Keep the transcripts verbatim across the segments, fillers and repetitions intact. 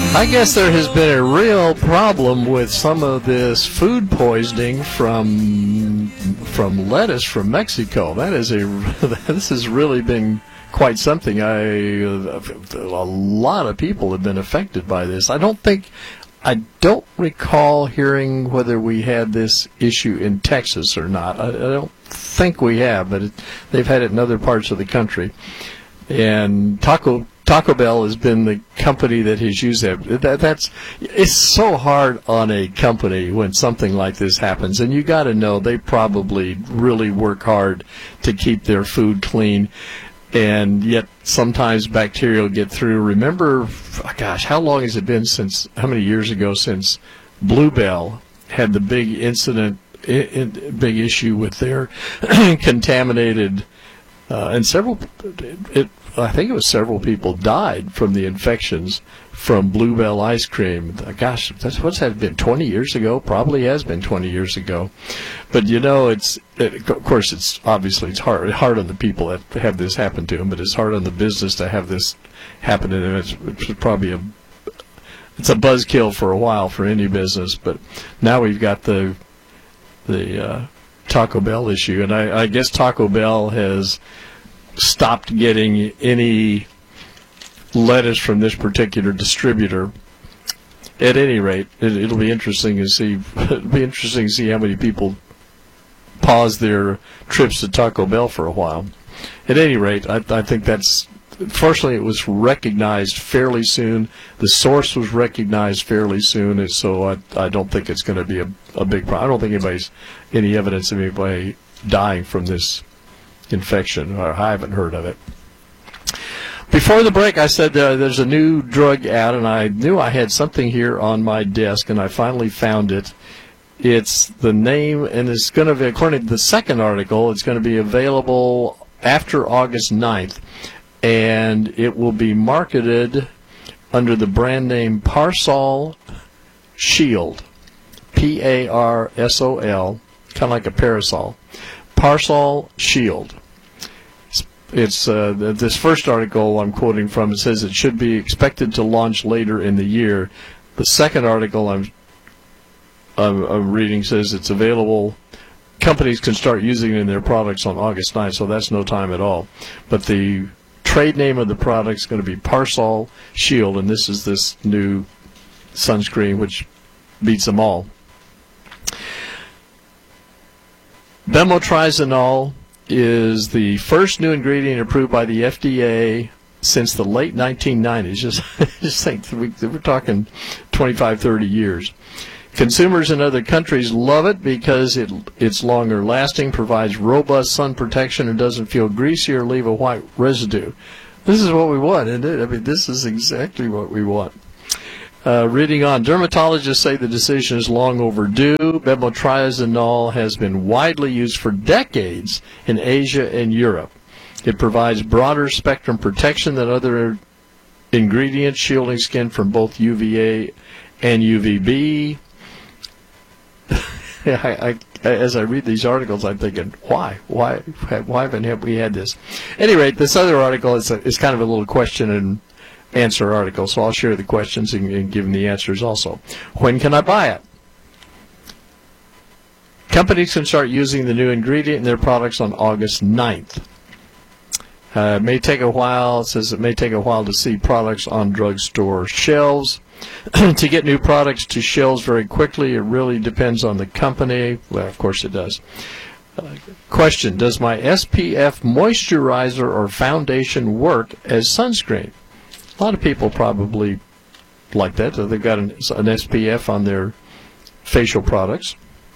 I guess there has been a real problem with some of this food poisoning from from lettuce from Mexico. That is a this has really been quite something. I a lot of people have been affected by this. I don't think I don't recall hearing whether we had this issue in Texas or not. I, I don't think we have, but it, they've had it in other parts of the country. And Taco Taco Bell has been the company that has used that. that. That's it's so hard on a company when something like this happens, and you got to know they probably really work hard to keep their food clean, and yet sometimes bacteria will get through. Remember, gosh, how long has it been since? How many years ago since Bluebell had the big incident, big issue with their contaminated, uh, and several. It, I think it was several people died from the infections from Bluebell ice cream. Gosh, that's what's that been? twenty years ago? Probably has been twenty years ago. But you know, it's it, of course it's obviously it's hard hard on the people that have this happen to them, but it's hard on the business to have this happen to them. It's, it's probably a it's a buzzkill for a while for any business. But now we've got the the uh, Taco Bell issue, and I, I guess Taco Bell has stopped getting any lettuce from this particular distributor. At any rate, it, it'll be interesting to see. It'll be interesting to see how many people pause their trips to Taco Bell for a while. At any rate, I, I think that's. Fortunately, it was recognized fairly soon. The source was recognized fairly soon, and so I, I don't think it's going to be a, a big problem. I don't think anybody's any evidence of anybody dying from this infection, or I haven't heard of it. Before the break, I said uh, there's a new drug out, and I knew I had something here on my desk, and I finally found it. It's the name, and it's going to be, according to the second article, it's going to be available after August ninth, and it will be marketed under the brand name Parsol Shield, P A R S O L, kind of like a parasol. Parsol Shield. It's uh, this first article I'm quoting from. It says it should be expected to launch later in the year. The second article I'm I'm, I'm reading says it's available. Companies can start using it in their products on August ninth, so that's no time at all. But the trade name of the product is going to be Parsol Shield, and this is this new sunscreen which beats them all. Bemotrizanol is the first new ingredient approved by the F D A since the late nineteen nineties. Just, just think, we're talking twenty-five, thirty years. Consumers in other countries love it because it, it's longer lasting, provides robust sun protection, and doesn't feel greasy or leave a white residue. This is what we want, isn't it? I mean, this is exactly what we want. Uh, reading on, dermatologists say the decision is long overdue. Bemotrizanol has been widely used for decades in Asia and Europe. It provides broader spectrum protection than other ingredients, shielding skin from both U V A and U V B. I, I, as I read these articles, I'm thinking, why? Why, why haven't we had this? At any rate, this other article is, a, is kind of a little question and answer article, so I'll share the questions and, and give them the answers also. When can I buy it? Companies can start using the new ingredient in their products on August ninth. Uh, it may take a while. It says it may take a while to see products on drugstore shelves. To get new products to shelves very quickly, it really depends on the company. Well, of course it does. Uh, question, does my S P F moisturizer or foundation work as sunscreen? A lot of people probably like that. They've got an, an S P F on their facial products.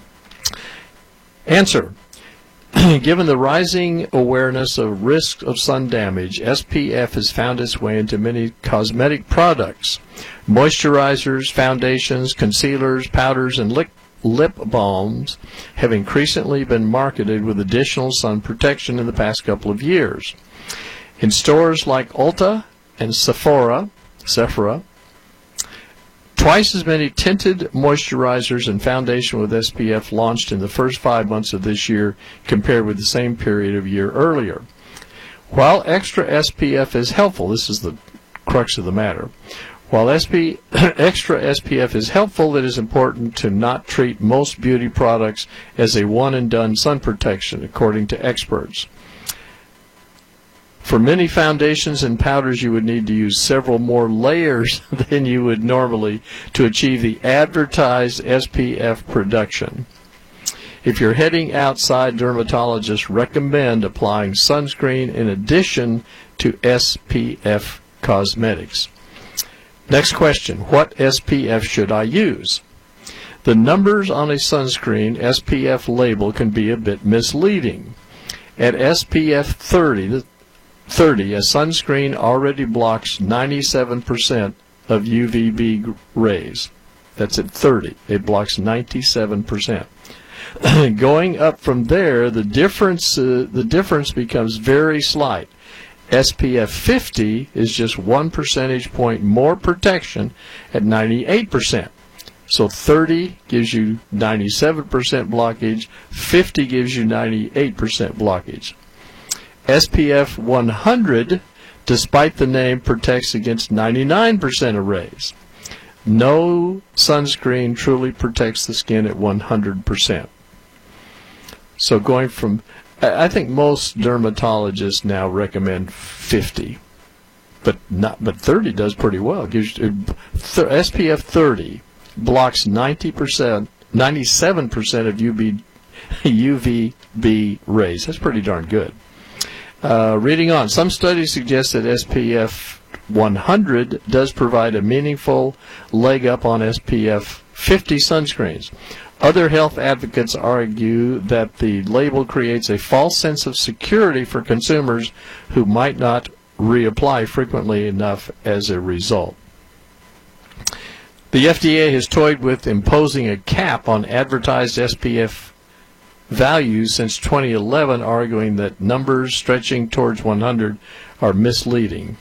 Answer. Given the rising awareness of risk of sun damage, S P F has found its way into many cosmetic products. Moisturizers, foundations, concealers, powders, and lip, lip balms have increasingly been marketed with additional sun protection in the past couple of years. In stores like Ulta and Sephora, Sephora, twice as many tinted moisturizers and foundation with S P F launched in the first five months of this year compared with the same period of year earlier. While extra S P F is helpful, this is the crux of the matter, While S P, extra S P F is helpful, it is important to not treat most beauty products as a one-and-done sun protection, according to experts. For many foundations and powders, you would need to use several more layers than you would normally to achieve the advertised S P F production. If you're heading outside, dermatologists recommend applying sunscreen in addition to S P F cosmetics. Next question, what S P F should I use? The numbers on a sunscreen S P F label can be a bit misleading. At S P F thirty, thirty, a sunscreen already blocks ninety-seven percent of U V B rays. That's at thirty. It blocks ninety-seven percent. Going up from there, the difference uh, the difference becomes very slight. S P F fifty is just one percentage point more protection at ninety-eight percent. So thirty gives you ninety-seven percent blockage, fifty gives you ninety-eight percent blockage. S P F one hundred, despite the name, protects against ninety-nine percent of rays. No sunscreen truly protects the skin at one hundred percent. So going from, I think most dermatologists now recommend fifty, but not, but thirty does pretty well. Gives you, S P F thirty blocks ninety percent, ninety-seven percent of U V, U V B rays. That's pretty darn good. Uh, reading on, some studies suggest that S P F one hundred does provide a meaningful leg up on S P F fifty sunscreens. Other health advocates argue that the label creates a false sense of security for consumers who might not reapply frequently enough as a result. The F D A has toyed with imposing a cap on advertised S P F values since twenty eleven, arguing that numbers stretching towards one hundred are misleading.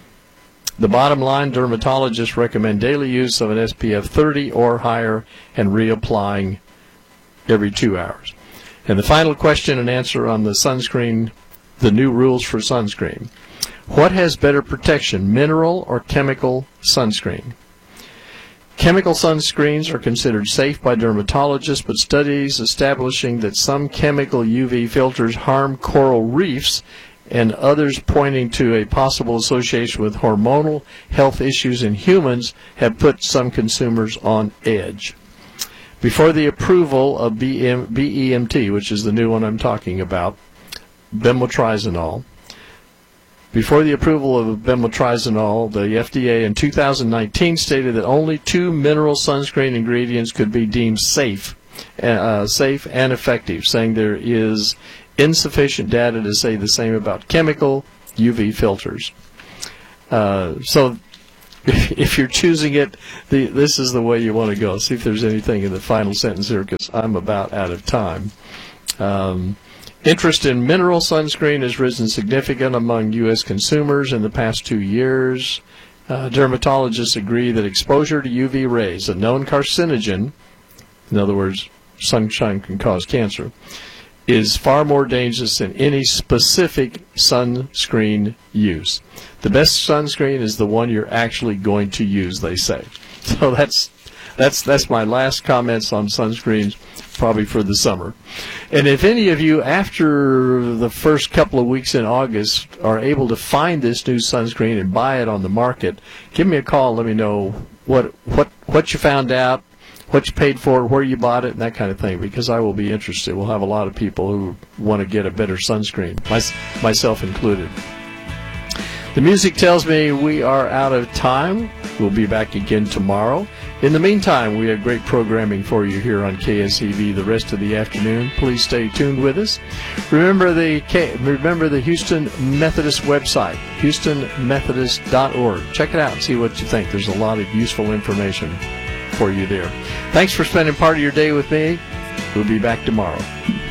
The bottom line, dermatologists recommend daily use of an S P F thirty or higher and reapplying every two hours. And the final question and answer on the sunscreen, the new rules for sunscreen. What has better protection, mineral or chemical sunscreen? Chemical sunscreens are considered safe by dermatologists, but studies establishing that some chemical U V filters harm coral reefs and others pointing to a possible association with hormonal health issues in humans have put some consumers on edge. Before the approval of B E M T, which is the new one I'm talking about, bemotrizanol, before the approval of bemotrizanol, the F D A in two thousand nineteen stated that only two mineral sunscreen ingredients could be deemed safe, uh, safe and effective, saying there is insufficient data to say the same about chemical U V filters. Uh, so if you're choosing it, the, this is the way you want to go. See if there's anything in the final sentence here, because I'm about out of time. Um, interest in mineral sunscreen has risen significant among U S consumers in the past two years. Uh, dermatologists agree that exposure to U V rays, a known carcinogen, in other words, sunshine can cause cancer, is far more dangerous than any specific sunscreen use. The best sunscreen is the one you're actually going to use, they say. So that's that's that's my last comments on sunscreens, probably for the summer. And if any of you, after the first couple of weeks in August, are able to find this new sunscreen and buy it on the market, give me a call. Let me know what what what you found out, what you paid for it, where you bought it, and that kind of thing, because I will be interested. We'll have a lot of people who want to get a better sunscreen, my, myself included. The music tells me we are out of time. We'll be back again tomorrow. In the meantime, we have great programming for you here on K S E V the rest of the afternoon. Please stay tuned with us. Remember the K, remember the Houston Methodist website, houston methodist dot org. Check it out and see what you think. There's a lot of useful information for you there. Thanks for spending part of your day with me. We'll be back tomorrow.